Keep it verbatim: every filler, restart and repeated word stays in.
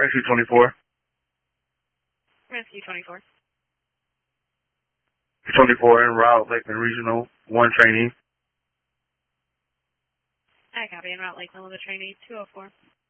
Rescue twenty-four. Rescue twenty-four. twenty-four en route, Lakeland Regional, one trainee. I copy en route, Lakeland with a trainee, two oh four.